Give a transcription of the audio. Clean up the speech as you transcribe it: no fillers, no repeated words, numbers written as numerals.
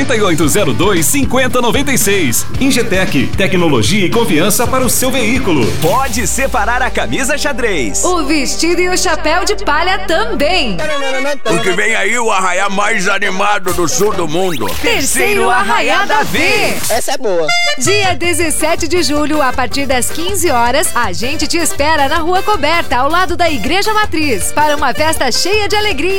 99802-5096. Ingetec, tecnologia e confiança para o seu veículo. Pode separar a camisa xadrez, o vestido e o chapéu de palha também. Porque vem aí o arraiá mais animado do sul do mundo. Terceiro Arraiá da V. Essa é boa. Dia 17 de julho, a partir das 15 horas, a gente te espera na Rua Coberta, ao lado da Igreja Matriz, para uma festa cheia de alegria.